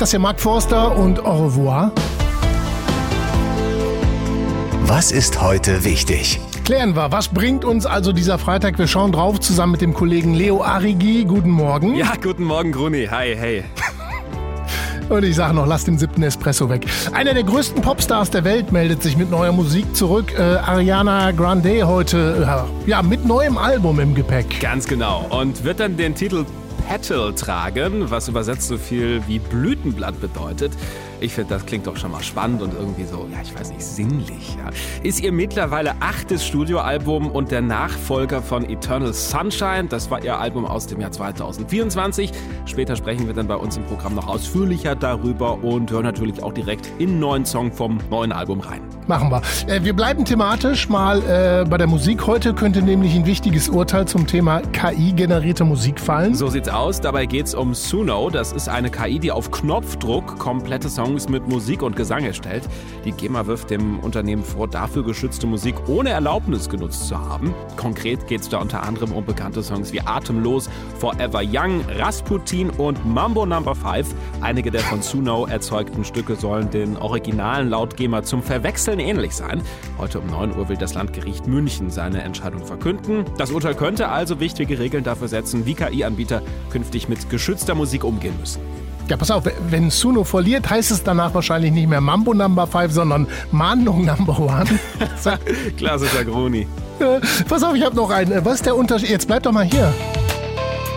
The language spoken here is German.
das hier Mark Forster und Au revoir. Was ist heute wichtig? Klären wir, was bringt uns also dieser Freitag? Wir schauen drauf zusammen mit dem Kollegen Leo Arrighi. Guten Morgen. Ja, guten Morgen, Gruni. Hi, hey. Und ich sage noch, lass den 7. Espresso weg. Einer der größten Popstars der Welt meldet sich mit neuer Musik zurück. Ariana Grande heute mit neuem Album im Gepäck. Ganz genau. Und wird dann den Titel Petal tragen, was übersetzt so viel wie Blütenblatt bedeutet. Ich finde, das klingt doch schon mal spannend und irgendwie so, ich weiß nicht, sinnlich. Ja. Ist ihr mittlerweile 8. Studioalbum und der Nachfolger von Eternal Sunshine. Das war ihr Album aus dem Jahr 2024. Später sprechen wir dann bei uns im Programm noch ausführlicher darüber und hören natürlich auch direkt in einen neuen Song vom neuen Album rein. Machen wir. Wir bleiben thematisch mal bei der Musik. Heute könnte nämlich ein wichtiges Urteil zum Thema KI-generierte Musik fallen. So sieht's aus. Dabei geht's um Suno. Das ist eine KI, die auf Knopfdruck komplette Songs mit Musik und Gesang erstellt. Die GEMA wirft dem Unternehmen vor, dafür geschützte Musik ohne Erlaubnis genutzt zu haben. Konkret geht's da unter anderem um bekannte Songs wie Atemlos, Forever Young, Rasputin und Mambo No. 5. Einige der von Suno erzeugten Stücke sollen den Originalen laut GEMA zum Verwechseln ähnlich sein. Heute um 9 Uhr will das Landgericht München seine Entscheidung verkünden. Das Urteil könnte also wichtige Regeln dafür setzen, wie KI-Anbieter künftig mit geschützter Musik umgehen müssen. Ja, pass auf, wenn Suno verliert, heißt es danach wahrscheinlich nicht mehr Mambo No. 5, sondern Mahnung No. 1. Klassischer Gruni. Pass auf, ich habe noch einen. Was ist der Unterschied? Jetzt bleib doch mal hier.